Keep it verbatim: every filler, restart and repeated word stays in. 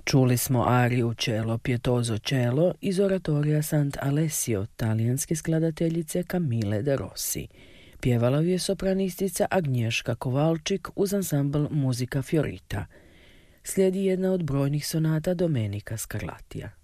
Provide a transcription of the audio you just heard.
Čuli smo ariju Cielo pietoso cielo iz oratorija Sant Alessio talijanske skladateljice Camille de Rossi. Pjevala ju je sopranistica Agnješka Kovalčik uz ansambl Muzika Fiorita. Slijedi jedna od brojnih sonata Domenica Scarlatija.